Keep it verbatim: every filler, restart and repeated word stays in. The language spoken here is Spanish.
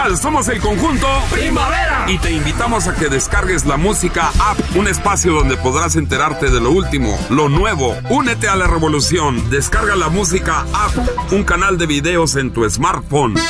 Somos el conjunto Primavera y te invitamos a que descargues la música app, un espacio donde podrás enterarte de lo último, lo nuevo. Únete a la revolución. Descarga la música app, un canal de videos en tu smartphone.